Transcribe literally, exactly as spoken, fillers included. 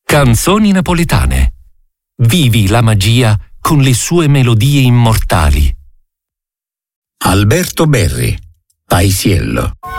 Canzoni napoletane. Vivi la magia con le sue melodie immortali. Alberto Berri, Paisiello.